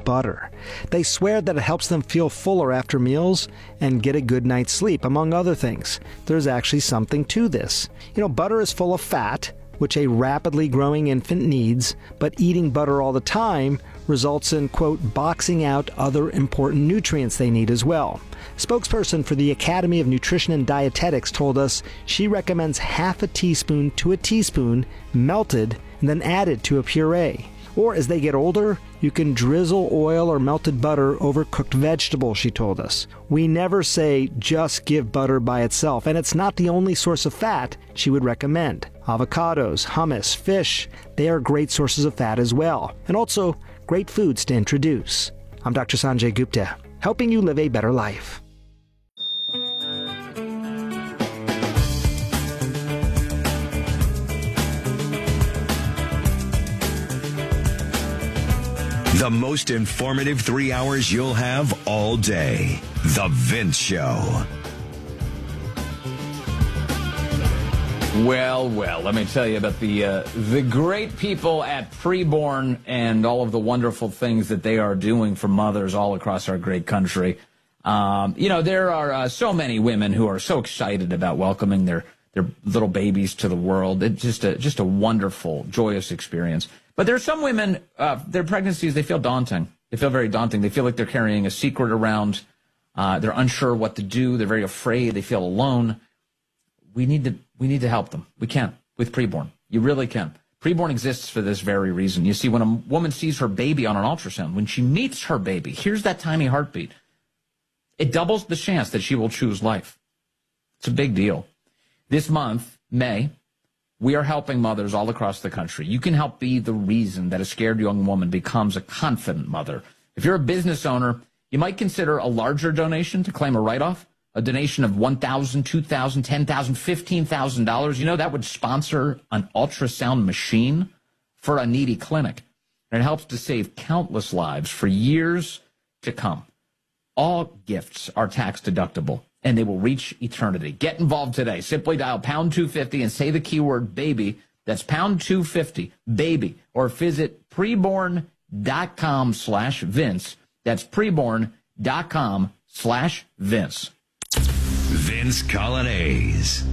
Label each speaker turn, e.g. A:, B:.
A: butter. They swear that it helps them feel fuller after meals and get a good night's sleep, among other things. There's actually something to this. Butter is full of fat, which a rapidly growing infant needs, but eating butter all the time results in, quote, boxing out other important nutrients they need as well. Spokesperson for the Academy of Nutrition and Dietetics told us she recommends half a teaspoon to a teaspoon melted and then added to a puree. Or as they get older, you can drizzle oil or melted butter over cooked vegetables, she told us. We never say just give butter by itself, and it's not the only source of fat she would recommend. Avocados, hummus, fish, they are great sources of fat as well, and also great foods to introduce. I'm Dr. Sanjay Gupta, helping you live a better life.
B: The most informative 3 hours you'll have all day. The Vince Show.
C: Well, let me tell you about the great people at Preborn and all of the wonderful things that they are doing for mothers all across our great country. There are so many women who are so excited about welcoming their little babies to the world. It's just a wonderful, joyous experience. But there are some women, their pregnancies, they feel daunting. They feel very daunting. They feel like they're carrying a secret around. They're unsure what to do. They're very afraid. They feel alone. We need to help them. We can with Preborn. You really can. Preborn exists for this very reason. You see, when a woman sees her baby on an ultrasound, when she meets her baby, hears that tiny heartbeat, it doubles the chance that she will choose life. It's a big deal. This month, May, we are helping mothers all across the country. You can help be the reason that a scared young woman becomes a confident mother. If you're a business owner, you might consider a larger donation to claim a write-off. A donation of $1,000, $2,000, $10,000, $15,000. That would sponsor an ultrasound machine for a needy clinic. And it helps to save countless lives for years to come. All gifts are tax deductible, and they will reach eternity. Get involved today. Simply dial pound 250 and say the keyword baby. That's pound 250, baby. Or visit preborn.com/Vince. That's preborn.com/Vince.
B: Vince Coglianese.